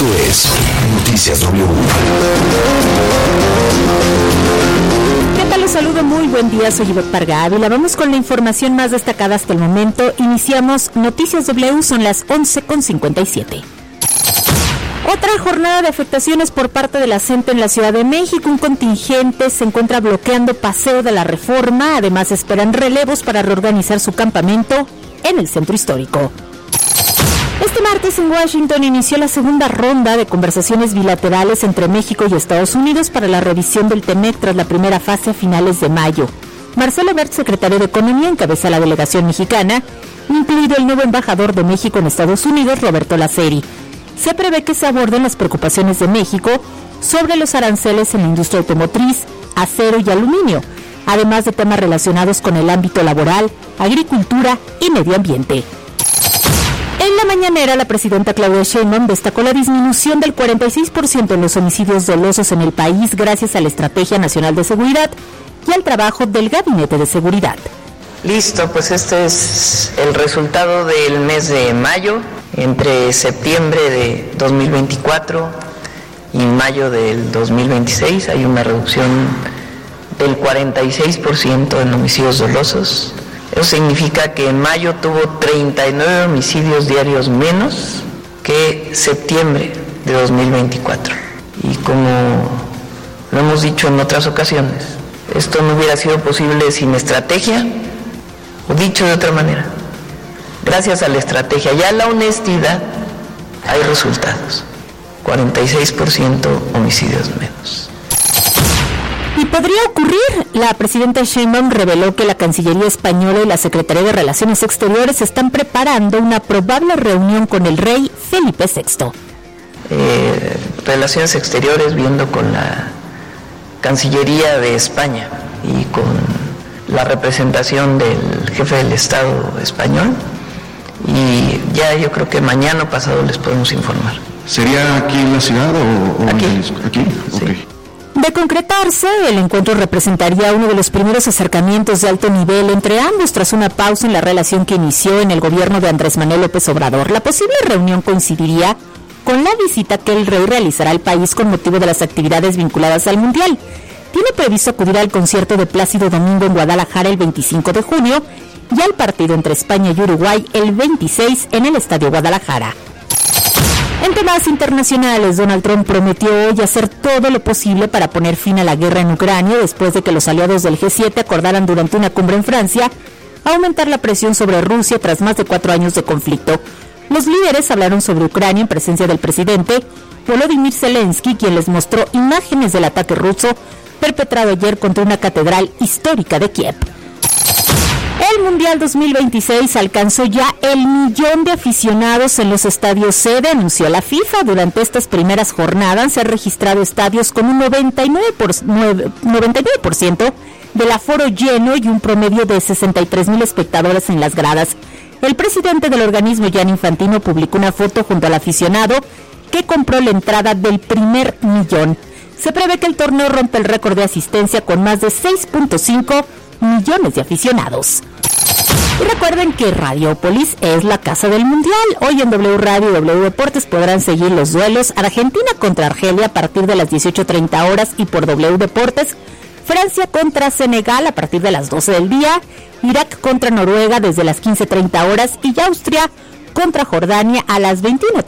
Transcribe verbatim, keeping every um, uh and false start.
Esto es Noticias W. ¿Qué tal? Los saludo, muy buen día, soy Ivette Parga Ávila. Vamos con la información más destacada hasta el momento. Iniciamos Noticias W, son las once con cincuenta y siete. Otra jornada de afectaciones por parte de la C E N T E en la Ciudad de México. Un contingente se encuentra bloqueando Paseo de la Reforma. Además, esperan relevos para reorganizar su campamento en el centro histórico. Este martes en Washington inició la segunda ronda de conversaciones bilaterales entre México y Estados Unidos para la revisión del TEMEC tras la primera fase a finales de mayo. Marcelo Ebrard, secretario de Economía, encabeza la delegación mexicana, incluido el nuevo embajador de México en Estados Unidos, Roberto Laceri. Se prevé que se aborden las preocupaciones de México sobre los aranceles en la industria automotriz, acero y aluminio, además de temas relacionados con el ámbito laboral, agricultura y medio ambiente. En la mañanera, la presidenta Claudia Sheinbaum destacó la disminución del cuarenta y seis por ciento en los homicidios dolosos en el país gracias a la Estrategia Nacional de Seguridad y al trabajo del Gabinete de Seguridad. Listo, pues este es el resultado del mes de mayo. Entre septiembre de dos mil veinticuatro y mayo del dos mil veintiséis hay una reducción del cuarenta y seis por ciento en homicidios dolosos. Eso significa que en mayo tuvo treinta y nueve homicidios diarios menos que septiembre de dos mil veinticuatro. Y como lo hemos dicho en otras ocasiones, esto no hubiera sido posible sin estrategia, o dicho de otra manera, gracias a la estrategia y a la honestidad hay resultados. cuarenta y seis por ciento homicidios menos. Y podría ocurrir. La presidenta Sheinbaum reveló que la Cancillería Española y la Secretaría de Relaciones Exteriores están preparando una probable reunión con el rey Felipe sexto. Eh, Relaciones Exteriores viendo con la Cancillería de España y con la representación del jefe del Estado español, y ya yo creo que mañana o pasado les podemos informar. ¿Sería aquí en la ciudad o, o aquí? En el, aquí, sí. Okay. De concretarse, el encuentro representaría uno de los primeros acercamientos de alto nivel entre ambos tras una pausa en la relación que inició en el gobierno de Andrés Manuel López Obrador. La posible reunión coincidiría con la visita que el rey realizará al país con motivo de las actividades vinculadas al Mundial. Tiene previsto acudir al concierto de Plácido Domingo en Guadalajara el veinticinco de junio y al partido entre España y Uruguay el veintiséis en el Estadio Guadalajara. En temas internacionales, Donald Trump prometió hoy hacer todo lo posible para poner fin a la guerra en Ucrania después de que los aliados del G siete acordaran durante una cumbre en Francia aumentar la presión sobre Rusia tras más de cuatro años de conflicto. Los líderes hablaron sobre Ucrania en presencia del presidente Volodymyr Zelensky, quien les mostró imágenes del ataque ruso perpetrado ayer contra una catedral histórica de Kiev. El Mundial dos mil veintiséis alcanzó ya el millón de aficionados en los estadios sede, anunció la FIFA. Durante estas primeras jornadas se han registrado estadios con un noventa y nueve por ciento del aforo lleno y un promedio de sesenta y tres mil espectadores en las gradas. El presidente del organismo, Gianni Infantino, publicó una foto junto al aficionado que compró la entrada del primer millón. Se prevé que el torneo rompa el récord de asistencia con más de seis punto cinco millones de aficionados. Y recuerden que Radiopolis es la casa del Mundial. Hoy en W Radio y W Deportes podrán seguir los duelos: Argentina contra Argelia a partir de las dieciocho treinta horas y por W Deportes, Francia contra Senegal a partir de las doce del día, Irak contra Noruega desde las quince treinta horas y Austria contra Jordania a las veintiuno.